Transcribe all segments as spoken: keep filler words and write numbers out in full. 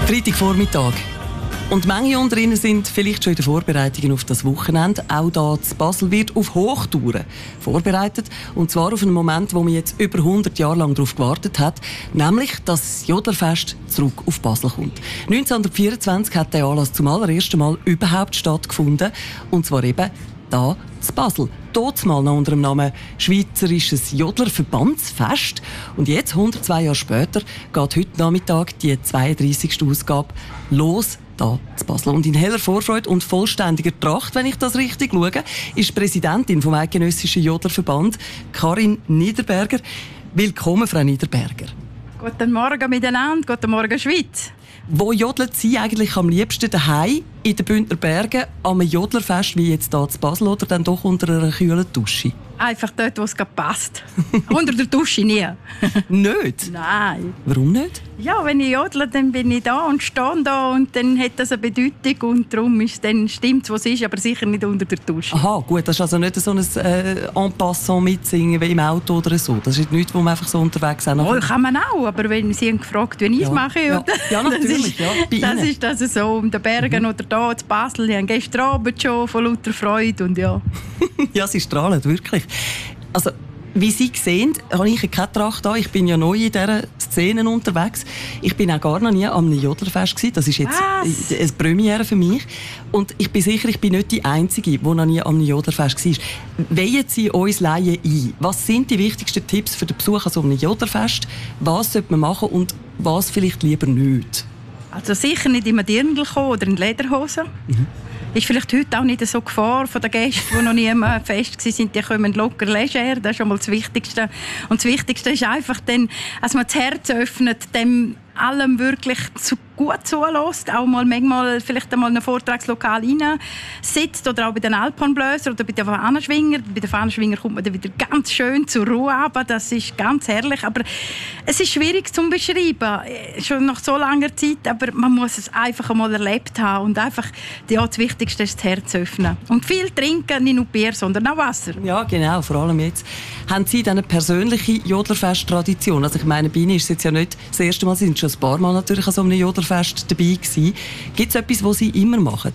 Freitagvormittag. Und manche unter Ihnen sind vielleicht schon in den Vorbereitungen auf das Wochenende. Auch hier in Basel wird auf Hochtouren vorbereitet. Und zwar auf einen Moment, wo man jetzt über hundert Jahre lang darauf gewartet hat. Nämlich, dass das Jodlerfest zurück auf Basel kommt. neunzehnhundertvierundzwanzig hat der Anlass zum allerersten Mal überhaupt stattgefunden. Und zwar eben hier in Basel. Dort mal noch unter dem Namen Schweizerisches Jodlerverbandsfest. Und jetzt, hundertzwei Jahre später, geht heute Nachmittag die zweiunddreissigste Ausgabe los. Da zu Basel. Und in heller Vorfreude und vollständiger Tracht, wenn ich das richtig schaue, ist Präsidentin vom Eidgenössischen Jodlerverband, Karin Niederberger. Willkommen, Frau Niederberger. Guten Morgen miteinander, guten Morgen Schweiz. Wo jodelt Sie eigentlich am liebsten daheim in den Bündner Bergen am Jodlerfest wie jetzt hier zu Basel oder dann doch unter einer kühlen Dusche? Einfach dort, wo es gerade passt. Unter der Dusche nie. Nicht? Nein. Warum nicht? Ja, wenn ich jodle, dann bin ich da und stehe da und dann hat das eine Bedeutung und darum ist dann stimmt, was es ist, aber sicher nicht unter der Dusche. Aha, gut, das ist also nicht so ein äh, en passant mitsingen wie im Auto oder so. Das ist nichts, wo man einfach so unterwegs sind. Oh, kann man auch, aber wenn Sie ihn gefragt, wie ich es ja. mache, ja. Oder? Ja, natürlich. Das ist ja, bei das, Ihnen. ist das so um den Bergen mhm. oder da in Basel. Ich habe gestern Abend schon von lauter Freude und ja. Ja, sie strahlen, wirklich. Also, wie Sie sehen, habe ich keine Tracht an. Ich bin ja neu in dieser Szene unterwegs. Ich bin auch gar noch nie am Jodlerfest gewesen. Das ist jetzt Was? eine Premiere für mich. Und ich bin sicher, ich bin nicht die Einzige, die noch nie am Jodlerfest war. Weihen Sie uns Laien ein? Was sind die wichtigsten Tipps für den Besuch an so einem Jodlerfest? Was sollte man machen und was vielleicht lieber nicht? Also sicher nicht in einem Dirndl kommen oder in Lederhosen. Mhm. Ist vielleicht heute auch nicht so Gefahr von den Gästen, die noch nie am Fest waren, die kommen locker leger. Das ist schon mal das Wichtigste. Und das Wichtigste ist einfach, dann, dass man das Herz öffnet, dem allem wirklich zu gut zulässt, auch mal manchmal vielleicht einmal in ein Vortragslokal rein sitzt oder auch bei den Alphornbläsern oder bei den Fahnenschwingern. Bei den Fahnenschwingern kommt man dann wieder ganz schön zur Ruhe runter. Das ist ganz herrlich, aber es ist schwierig zu beschreiben, schon nach so langer Zeit, aber man muss es einfach einmal erlebt haben und einfach, ja, das Wichtigste ist das Herz öffnen. Und viel trinken, nicht nur Bier, sondern auch Wasser. Ja, genau, vor allem jetzt. Haben Sie dann eine persönliche Jodlerfest-Tradition? Also ich meine, bei Ihnen ist es jetzt ja nicht das erste Mal, Sie sind schon ein paar Mal natürlich an so einem Jodlerfest dabei gewesen. Gibt es etwas, was Sie immer machen?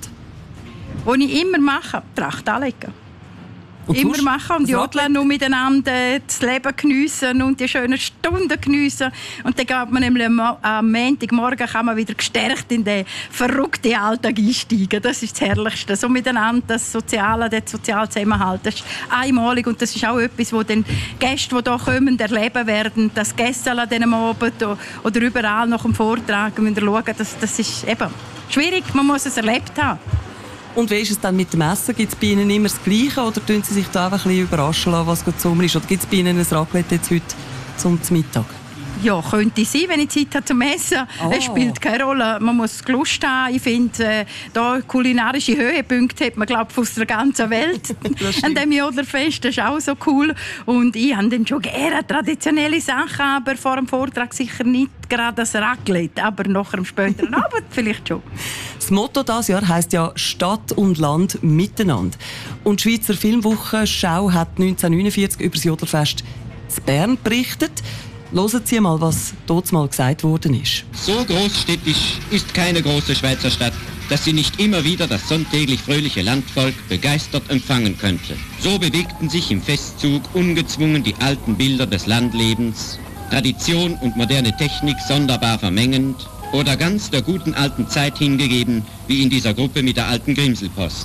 Was ich immer mache, Tracht anlegen. Und immer sonst? machen und jodeln und miteinander das Leben geniessen und die schönen Stunden geniessen. Und dann geht man nämlich am Montagmorgen kann man wieder gestärkt in den verrückten Alltag einsteigen. Das ist das Herrlichste. So miteinander, das Soziale, der soziale Zusammenhalt, das ist einmalig und das ist auch etwas, wo den Gäste, die hier kommen, erleben werden. Das Gäste an diesem Abend oder überall nach dem Vortrag müssen wir schauen, das, das ist eben schwierig, man muss es erlebt haben. Und wie ist es dann mit dem Essen? Gibt es bei Ihnen immer das Gleiche oder tun Sie sich da einfach ein bisschen überraschen lassen, was gerade Sommer ist? Oder gibt es bei Ihnen ein Raclette jetzt heute zum Mittag? Ja, könnte sein, wenn ich Zeit habe zum Essen. Oh. Es spielt keine Rolle. Man muss Lust haben. Ich finde, äh, da kulinarische Höhepunkte hat man, glaube ich, aus der ganzen Welt. An diesem Jodlerfest, das ist auch so cool. Und ich habe dann schon gerne traditionelle Sachen, aber vor dem Vortrag sicher nicht gerade das Raclette, aber nach einem späteren Abend vielleicht schon. Das Motto dieses Jahr heisst ja «Stadt und Land miteinander». Und die Schweizer Filmwochenschau hat neunzehnhundertneunundvierzig über das Jodlerfest in Bern berichtet. Hören Sie mal, was dort mal gesagt worden ist. So großstädtisch ist keine große Schweizer Stadt, dass sie nicht immer wieder das sonntäglich fröhliche Landvolk begeistert empfangen könnte. So bewegten sich im Festzug ungezwungen die alten Bilder des Landlebens, Tradition und moderne Technik sonderbar vermengend oder ganz der guten alten Zeit hingegeben, wie in dieser Gruppe mit der alten Grimselpost.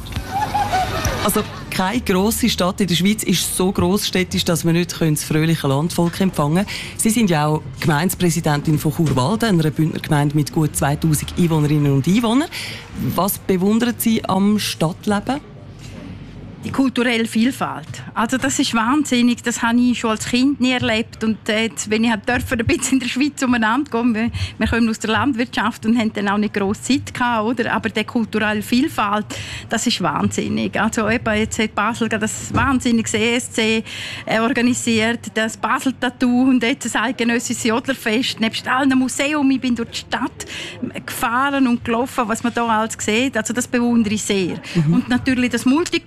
Also keine grosse Stadt in der Schweiz ist so grossstädtisch, dass man nicht das fröhliche Landvolk empfangen können. Sie sind ja auch Gemeindepräsidentin von Churwalden, einer Bündner Gemeinde mit gut zweitausend Einwohnerinnen und Einwohnern. Was bewundern Sie am Stadtleben? Die kulturelle Vielfalt. Also das ist wahnsinnig. Das habe ich schon als Kind nie erlebt. Und jetzt, wenn ich durfte, ein bisschen in der Schweiz umeinander gehen, wir, wir kommen aus der Landwirtschaft und haben dann auch nicht grosse Zeit gehabt, oder? Aber die kulturelle Vielfalt, das ist wahnsinnig. Also eben, jetzt hat Basel das wahnsinniges E S C organisiert, das Basel-Tattoo und jetzt das eidgenössische Jodlerfest. Nebst allen Museum, ich bin durch die Stadt gefahren und gelaufen, was man da alles sieht. Also das bewundere ich sehr. Mhm. Und natürlich das Multikulti.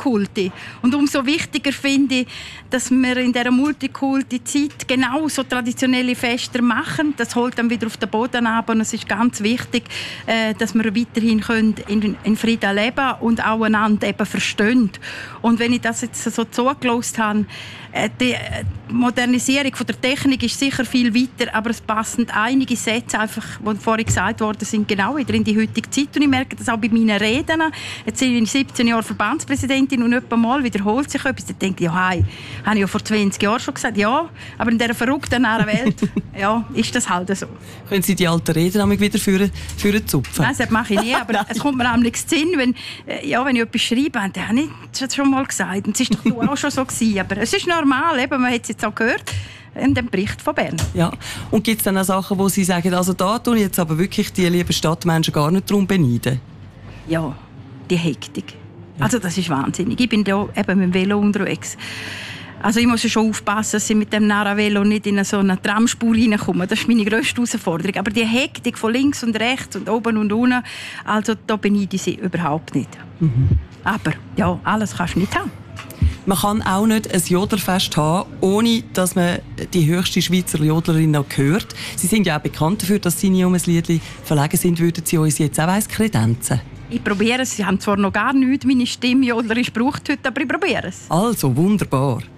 mehr. Und umso wichtiger finde ich, dass wir in dieser Multikulti-Zeit genau so traditionelle Feste machen. Das holt dann wieder auf den Boden ab und es ist ganz wichtig, äh, dass wir weiterhin können in, in Frieden leben und auch einander eben verstehen. Und wenn ich das jetzt so zugelassen habe, äh, die Modernisierung von der Technik ist sicher viel weiter, aber es passen einige Sätze, einfach, die vorhin gesagt worden sind, genau wieder in die heutige Zeit. Und ich merke das auch bei meinen Reden. Jetzt bin ich siebzehn Jahre Verbandspräsidentin und etwa mal wiederholt sich etwas. Dann denke ich, ja, hey, habe ich ja vor zwanzig Jahren schon gesagt, ja, aber in dieser verrückten Welt ja, ist das halt so. Können Sie die alten Reden wieder für, für einen Zupfen? Nein, das mache ich nie, aber es kommt mir nämlich in den Sinn, wenn, ja, wenn ich etwas schreibe, dann habe ich das schon mal gesagt. Und es war doch auch schon so gewesen, aber es ist normal, eben, man hat es jetzt auch gehört in dem Bericht von Bern. Ja. Und gibt es dann auch Sachen, wo Sie sagen, also da tun jetzt aber wirklich die lieben Stadtmenschen gar nicht darum beneiden? Ja, die Hektik. Ja. Also das ist wahnsinnig. Ich bin da eben mit dem Velo unterwegs. Also ich muss ja schon aufpassen, dass ich mit dem Naravelo nicht in so eine Tramspur reinkomme. Das ist meine grösste Herausforderung. Aber die Hektik von links und rechts und oben und unten, also da beneide ich sie überhaupt nicht. Mhm. Aber ja, alles kannst du nicht haben. Man kann auch nicht ein Jodlerfest haben, ohne dass man die höchste Schweizer Jodlerin noch hört. Sie sind ja auch bekannt dafür, dass Sie nie um ein Lied verlegen sind. Würden Sie uns jetzt auch eins kredenzen? Ich probiere es. Sie haben zwar noch gar nichts, meine Stimme jodlerisch braucht heute, aber ich probiere es. Also, wunderbar.